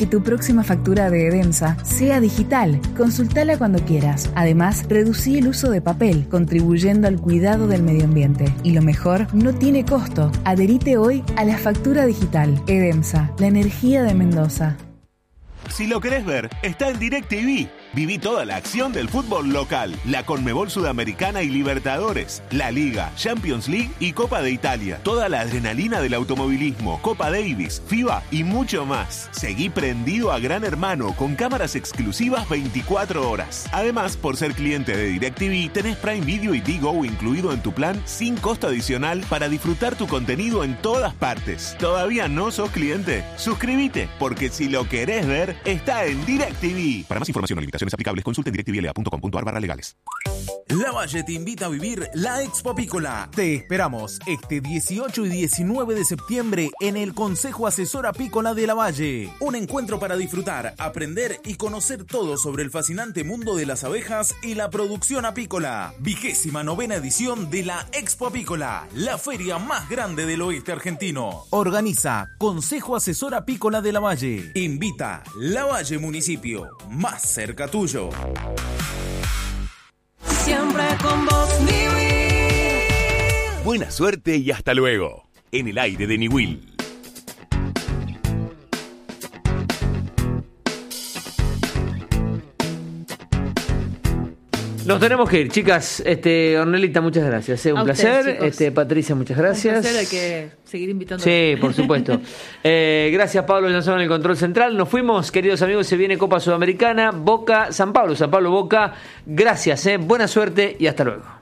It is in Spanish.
que tu próxima factura de Edemsa sea digital. Consultala cuando quieras. Además, reducí el uso de papel, contribuyendo al cuidado del medio ambiente. Y lo mejor, no tiene costo. Adherite hoy a la factura digital. Edemsa, la energía de Mendoza. Si lo querés ver, está en DirecTV. Viví toda la acción del fútbol local, la Conmebol Sudamericana y Libertadores, la Liga, Champions League y Copa de Italia. Toda la adrenalina del automovilismo, Copa Davis, FIBA y mucho más. Seguí prendido a Gran Hermano con cámaras exclusivas 24 horas. Además, por ser cliente de DirecTV, tenés Prime Video y Digo incluido en tu plan sin costo adicional para disfrutar tu contenido en todas partes. ¿Todavía no sos cliente? Suscríbete, porque si lo querés ver, está en DirecTV. Para más información o limitaciones aplicables, consulte en directvla.com.ar/legales. Lavalle te invita a vivir la Expo Apícola. Te esperamos este 18 y 19 de septiembre en el Consejo Asesor Apícola de Lavalle. Un encuentro para disfrutar, aprender y conocer todo sobre el fascinante mundo de las abejas y la producción apícola. 29ª edición de la Expo Apícola, la feria más grande del oeste argentino. Organiza Consejo Asesor Apícola de Lavalle. Invita Lavalle Municipio, más cerca tuyo. Siempre con vos, Niwil. Buena suerte y hasta luego. En el aire de Niwil. Nos tenemos que ir, chicas. Ornelita, muchas gracias. Un placer. Ustedes, Patricia, muchas gracias. Un placer, hay que seguir invitando. Sí, por supuesto. Gracias, Pablo Lanzón en el control central. Nos fuimos, queridos amigos. Se viene Copa Sudamericana, Boca, San Pablo, Boca. Gracias, buena suerte y hasta luego.